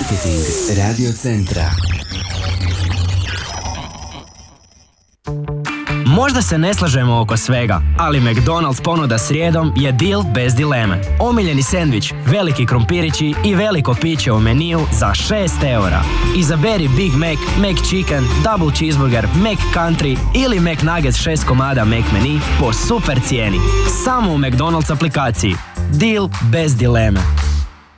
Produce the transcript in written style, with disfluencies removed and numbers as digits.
Marketing Radio Centra. Možda se ne slažemo oko svega, ali McDonald's ponuda srijedom je deal bez dileme. Omiljeni sendvič, veliki krompirići i veliko piće u meniju za 6 €. Izaberi Big Mac, McChicken, Double Cheeseburger, McCountry ili McNuggets 6 komada McMenu po super cijeni. Samo u McDonald's aplikaciji. Deal bez dileme.